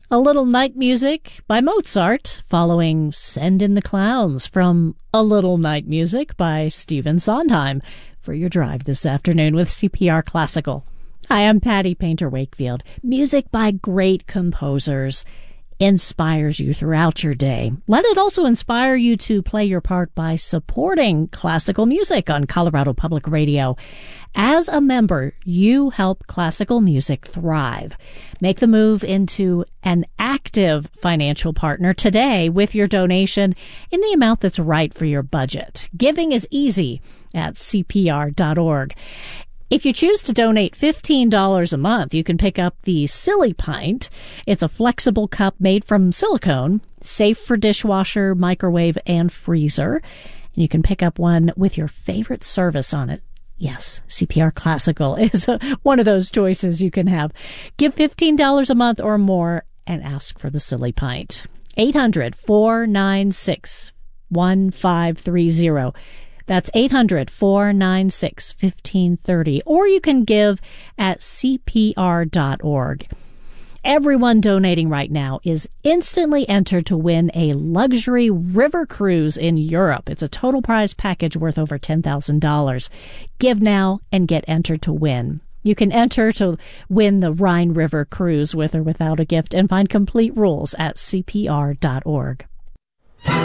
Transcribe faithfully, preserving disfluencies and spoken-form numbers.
A Little Night Music by Mozart, following Send in the Clowns from A Little Night Music by Stephen Sondheim for your drive this afternoon with C P R Classical. Hi, I'm Patty Painter Wakefield. Music by great composers inspires you throughout your day. Let it also inspire you to play your part by supporting classical music on Colorado Public Radio. As a member, you help classical music thrive. Make the move into an active financial partner today with your donation in the amount that's right for your budget. Giving is easy at C P R dot org. If you choose to donate fifteen dollars a month, you can pick up the Silly Pint. It's a flexible cup made from silicone, safe for dishwasher, microwave, and freezer. And you can pick up one with your favorite service on it. Yes, C P R Classical is one of those choices you can have. Give fifteen dollars a month or more and ask for the Silly Pint. eight hundred, four nine six, one five three zero. That's eight hundred, four nine six, one five three zero. Or you can give at C P R dot org. Everyone donating right now is instantly entered to win a luxury river cruise in Europe. It's a total prize package worth over ten thousand dollars. Give now and get entered to win. You can enter to win the Rhine River cruise with or without a gift and find complete rules at C P R dot org.